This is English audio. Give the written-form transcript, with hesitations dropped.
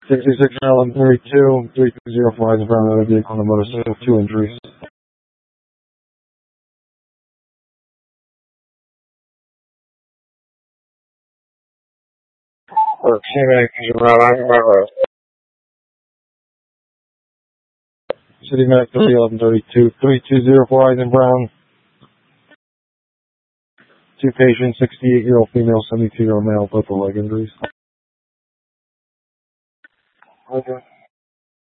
66 Maryland 32, 3204 is around another vehicle on the motorcycle, 2 injuries. City Mac 1132, 3204 Eisen Brown. 2 patients, 68-year-old female, 72-year-old male, both with leg injuries. Okay.